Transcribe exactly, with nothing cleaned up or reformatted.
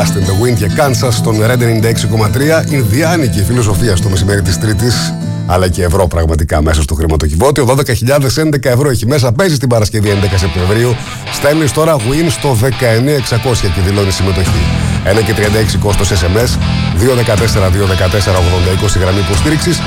Dust in the Wind και Kansas στον Red ενενήντα έξι κόμμα τρία. Ινδιάνικη φιλοσοφία στο μεσημέρι της Τρίτης, αλλά και ευρώ πραγματικά μέσα στο χρηματοκιβώτιο. δώδεκα χιλιάδες έντεκα ευρώ έχει μέσα. Παίζει την Παρασκευή έντεκα Σεπτεμβρίου. Στέλνεις τώρα win στο δεκαεννιά εξακόσια και δηλώνει συμμετοχή. ένα και τριάντα έξι κόστος ες εμ ες, δύο ένα τέσσερα δύο ένα τέσσερα ογδόντα είκοσι γραμμή υποστήριξης.